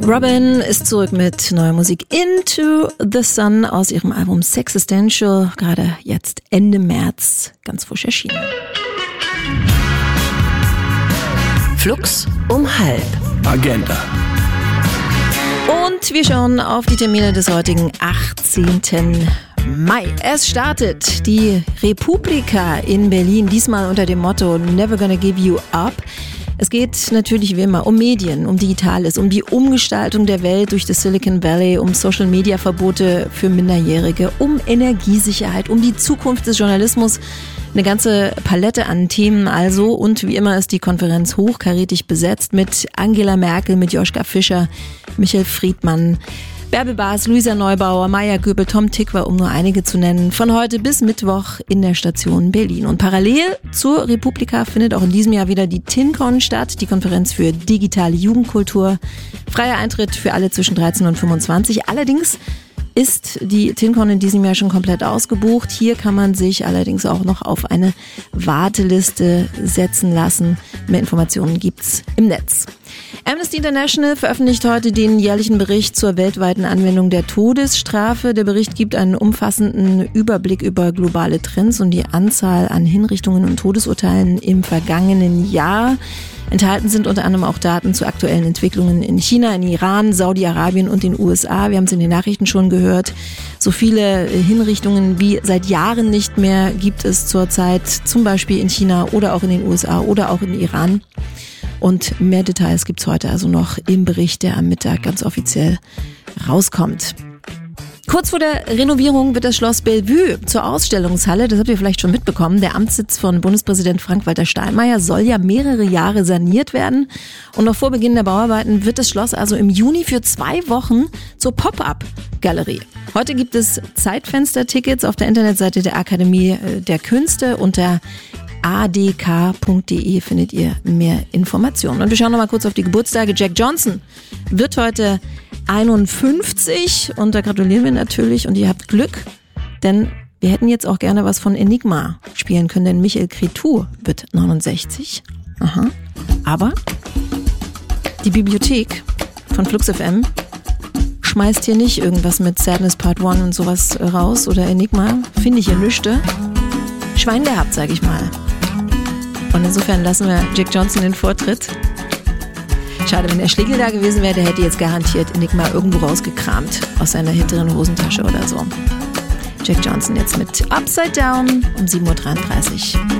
Robin ist zurück mit neuer Musik Into the Sun aus ihrem Album Sexistential, gerade jetzt Ende März ganz frisch erschienen. Flux um halb. Agenda. Und wir schauen auf die Termine des heutigen 18. Mai. Es startet die Republika in Berlin, diesmal unter dem Motto Never Gonna Give You Up. Es geht natürlich wie immer um Medien, um Digitales, um die Umgestaltung der Welt durch das Silicon Valley, um Social-Media-Verbote für Minderjährige, um Energiesicherheit, um die Zukunft des Journalismus. Eine ganze Palette an Themen also. Und wie immer ist die Konferenz hochkarätig besetzt mit Angela Merkel, mit Joschka Fischer, Michael Friedmann, Bärbel Baas, Luisa Neubauer, Maja Göbel, Tom Tikva, um nur einige zu nennen, von heute bis Mittwoch in der Station Berlin. Und parallel zur Republika findet auch in diesem Jahr wieder die TinCon statt, die Konferenz für digitale Jugendkultur. Freier Eintritt für alle zwischen 13 und 25. Allerdings ist die TinCon in diesem Jahr schon komplett ausgebucht. Hier kann man sich allerdings auch noch auf eine Warteliste setzen lassen. Mehr Informationen gibt's im Netz. Amnesty International veröffentlicht heute den jährlichen Bericht zur weltweiten Anwendung der Todesstrafe. Der Bericht gibt einen umfassenden Überblick über globale Trends und die Anzahl an Hinrichtungen und Todesurteilen im vergangenen Jahr. Enthalten sind unter anderem auch Daten zu aktuellen Entwicklungen in China, in Iran, Saudi-Arabien und den USA. Wir haben es in den Nachrichten schon gehört. So viele Hinrichtungen wie seit Jahren nicht mehr gibt es zurzeit, zum Beispiel in China oder auch in den USA oder auch in Iran. Und mehr Details gibt's heute also noch im Bericht, der am Mittag ganz offiziell rauskommt. Kurz vor der Renovierung wird das Schloss Bellevue zur Ausstellungshalle. Das habt ihr vielleicht schon mitbekommen. Der Amtssitz von Bundespräsident Frank-Walter Steinmeier soll ja mehrere Jahre saniert werden. Und noch vor Beginn der Bauarbeiten wird das Schloss also im Juni für 2 Wochen zur Pop-up-Galerie. Heute gibt es Zeitfenster-Tickets auf der Internetseite der Akademie der Künste. Unter adk.de findet ihr mehr Informationen. Und wir schauen noch mal kurz auf die Geburtstage. Jack Johnson wird heute 51 und da gratulieren wir natürlich und ihr habt Glück, denn wir hätten jetzt auch gerne was von Enigma spielen können, denn Michael Cretu wird 69. Aha. Aber die Bibliothek von Flux FM schmeißt hier nicht irgendwas mit Sadness Part 1 und sowas raus oder Enigma, finde ich hier nüchte. Schwein gehabt, sag ich mal. Und insofern lassen wir Jack Johnson den Vortritt. Schade, wenn der Schlegel da gewesen wäre, der hätte jetzt garantiert Enigma irgendwo rausgekramt aus seiner hinteren Hosentasche oder so. Jack Johnson jetzt mit Upside Down um 7.33 Uhr.